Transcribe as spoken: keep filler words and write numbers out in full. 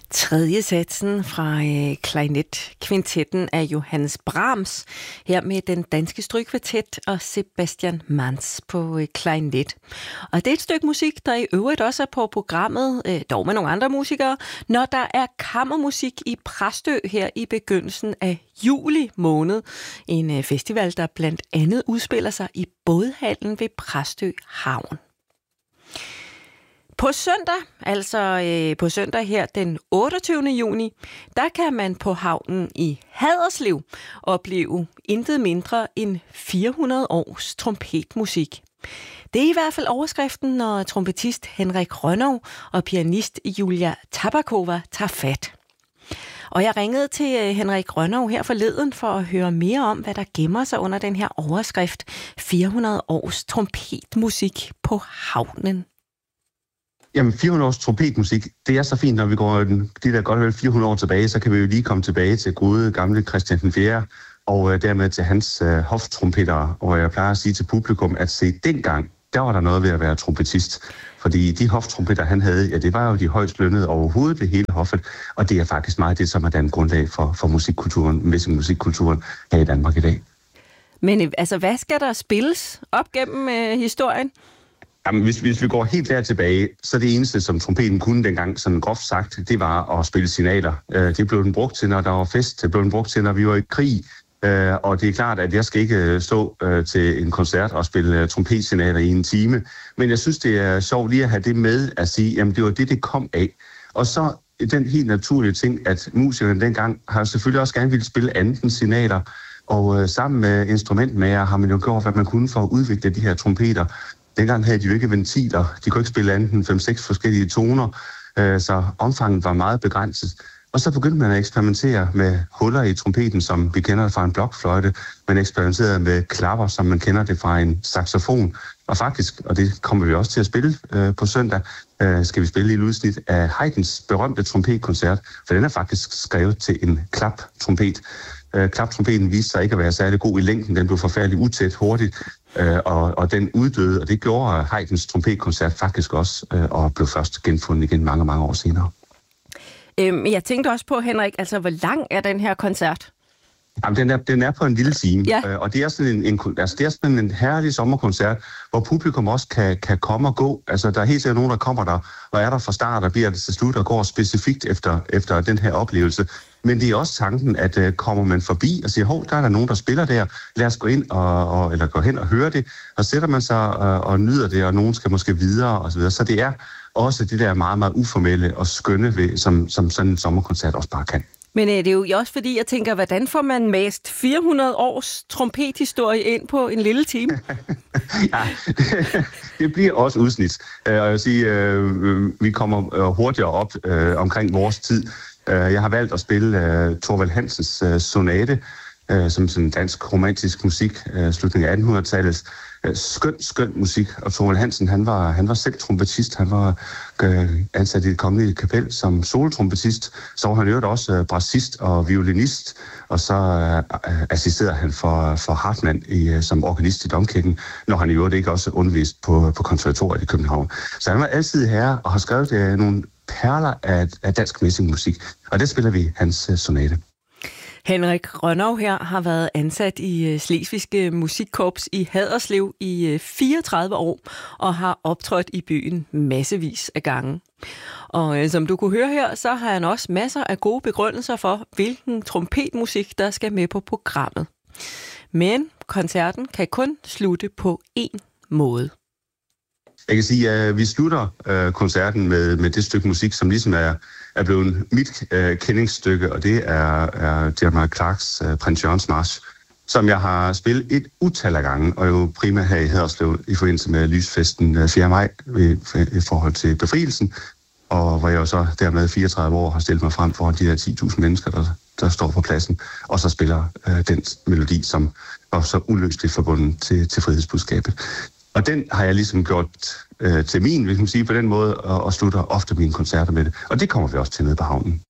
Tredje satsen fra øh, klarinetkvintetten af Johannes Brahms, her med den danske strygkvartet og Sebastian Manz på øh, klarinet. Og det er et stykke musik, der i øvrigt også er på programmet, øh, dog med nogle andre musikere, når der er kammermusik i Præstø her i begyndelsen af juli måned. En øh, festival, der blandt andet udspiller sig i bådhallen ved Præstø Havn. På søndag, altså øh, på søndag her den otteogtyvende juni, der kan man på havnen i Haderslev opleve intet mindre end fire hundrede års trompetmusik. Det er i hvert fald overskriften, når trompetist Henrik Rønnow og pianist Julia Tabakova tager fat. Og jeg ringede til Henrik Rønnow her forleden for at høre mere om, hvad der gemmer sig under den her overskrift fire hundrede års trompetmusik på havnen. Jamen, fire hundrede års trompetmusik, det er så fint, når vi går de der godt vel fire hundrede år tilbage, så kan vi jo lige komme tilbage til gode gamle Christian den fjerde, og øh, dermed til hans øh, hoftrompetere. Og jeg plejer at sige til publikum, at se dengang, der var der noget ved at være trompetist. Fordi de hoftrompeter, han havde, ja, det var jo de højst lønnede overhovedet ved hele hoffet, og det er faktisk meget det, som er den grundlag for, for musikkulturen, musikkulturen her i Danmark i dag. Men altså, hvad skal der spilles op gennem øh, historien? Jamen, hvis, hvis vi går helt der tilbage, så det eneste, som trompeten kunne dengang, sådan groft sagt, det var at spille signaler. Øh, det blev den brugt til, når der var fest. Det blev den brugt til, når vi var i krig. Øh, og det er klart, at jeg skal ikke stå øh, til en koncert og spille uh, trompetsignaler i en time. Men jeg synes, det er sjovt lige at have det med at sige, jamen det var det, det kom af. Og så den helt naturlige ting, at musikerne dengang har selvfølgelig også gerne ville spille andet end signaler. Og øh, sammen med instrumentmager har man jo gjort, hvad man kunne for at udvikle de her trompeter. Dengang havde de jo ikke ventiler. De kunne ikke spille andet end fem seks forskellige toner, øh, så omfanget var meget begrænset. Og så begyndte man at eksperimentere med huller i trompeten, som vi kender det fra en blokfløjte. Man eksperimenterede med klapper, som man kender det fra en saxofon. Og faktisk, og det kommer vi også til at spille øh, på søndag, øh, skal vi spille i et udsnit af Haydns berømte trompetkoncert, for den er faktisk skrevet til en klaptrompet. Øh, klaptrompeten viste sig ikke at være særlig god i længden. Den blev forfærdeligt utæt hurtigt, øh, og, og den uddøde, og det gjorde Haydns trompetkoncert faktisk også, øh, og blev først genfundet igen mange, mange år senere. Øhm, jeg tænkte også på, Henrik, altså hvor lang er den her koncert? Jamen, den er, den er på en lille time, ja. øh, og det er, sådan en, en, altså, det er sådan en herlig sommerkoncert, hvor publikum også kan, kan komme og gå. Altså, der er helt sikkert nogen, der kommer der, og er der fra start og bliver det til slut, og går specifikt efter, efter den her oplevelse. Men det er også tanken, at uh, kommer man forbi og siger, hov, der er der nogen, der spiller der, lad os gå ind og, og eller gå hen og høre det, og sætter man sig og, og nyder det, og nogen skal måske videre og så videre. Så det er også det der meget, meget uformelle og skønne, ved, som, som sådan en sommerkoncert også bare kan. Men øh, det er jo også fordi, jeg tænker, hvordan får man mast fire hundrede års trompethistorie ind på en lille time? Ja, det, det bliver også udsnit. Og jeg vil sige, øh, vi kommer hurtigere op øh, omkring vores tid. Jeg har valgt at spille øh, Thorvald Hansens øh, sonate, øh, som sådan dansk romantisk musik, øh, slutningen af attenhundredetallet. Øh, skøn, skøn musik. Og Thorvald Hansen, han var, han var selv trompetist. Han var øh, ansat i det kongelige kapel som solotrompetist. Så var han jo også øh, brassist og violinist. Og så øh, assisterede han for, for Hartmann i, øh, som organist i Domkirken, når han i øvrigt ikke også undervist på, på konservatoriet i København. Så han var altid herre og har skrevet øh, nogle perler af, af dansk messingmusik, og det spiller vi hans uh, sonate. Henrik Rønnow her har været ansat i uh, Slesvigske Musikkorps i Haderslev i uh, fireogtredive år, og har optrådt i byen massevis af gange. Og uh, som du kunne høre her, så har han også masser af gode begrundelser for, hvilken trompetmusik, der skal med på programmet. Men koncerten kan kun slutte på én måde. Jeg kan sige, at vi slutter øh, koncerten med, med det stykke musik, som ligesom er, er blevet mit øh, kendingsstykke, og det er, er Jeremiah Clarks øh, Prins Jørgens March, som jeg har spillet et utal af gange, og jo primært her i Haderslev i forbindelse med lysfesten øh, fjerde maj i, i forhold til befrielsen, og hvor jeg jo så dermed fireogtredive år har stillet mig frem foran de her ti tusind mennesker, der, der står på pladsen, og så spiller øh, den melodi, som var så uløseligt forbundet til, til frihedsbudskabet. Og den har jeg ligesom gjort øh, til min, hvis man sige på den måde, og, og slutter ofte mine koncerter med det. Og det kommer vi også til nede på havnen.